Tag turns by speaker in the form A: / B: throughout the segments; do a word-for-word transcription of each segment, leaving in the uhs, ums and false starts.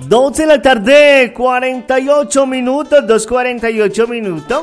A: dos de la tarde, cuarenta y ocho minutos, dos cuarenta y ocho minutos.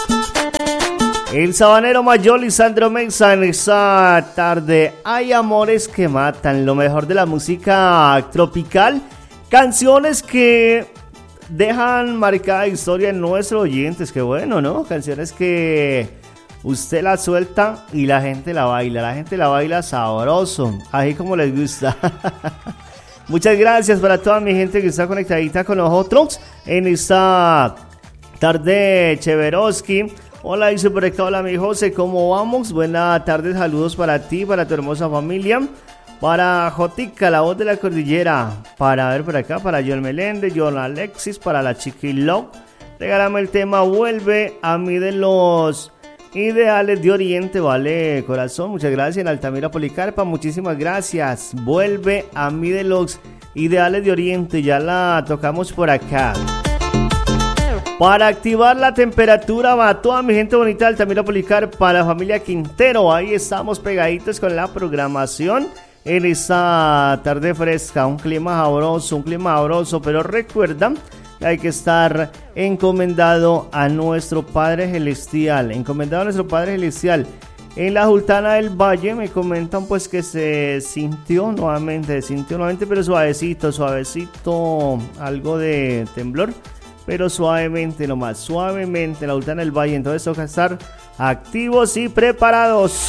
A: El sabanero mayor Lisandro Meza en esta tarde. Hay amores que matan, lo mejor de la música tropical. Canciones que dejan marcada historia en nuestros oyentes. Qué bueno, ¿no? Canciones que usted la suelta y la gente la baila. La gente la baila sabroso, así como les gusta. Muchas gracias para toda mi gente que está conectadita con nosotros en esta tarde Cheveroski. Hola, dice por acá, hola mi José, ¿cómo vamos? Buenas tardes, saludos para ti, para tu hermosa familia, para Jotica, la voz de la cordillera, para ver por acá, para John Meléndez, John Alexis, para la Chiquilo. Regálame el tema Vuelve a mí de los Ideales de Oriente, vale, corazón, muchas gracias. En Altamira Policarpa, muchísimas gracias. Vuelve a mí de los Ideales de Oriente, ya la tocamos por acá. Para activar la temperatura, va toda mi gente bonita de Altamira Policarpa, la familia Quintero, ahí estamos pegaditos con la programación en esta tarde fresca, un clima sabroso, un clima sabroso, pero recuerda, hay que estar encomendado a nuestro Padre Celestial, encomendado a nuestro Padre Celestial. En la Sultana del Valle me comentan pues que se sintió nuevamente, se sintió nuevamente, pero suavecito, suavecito, algo de temblor, pero suavemente nomás, suavemente en la Sultana del Valle. Entonces toca estar activos y preparados.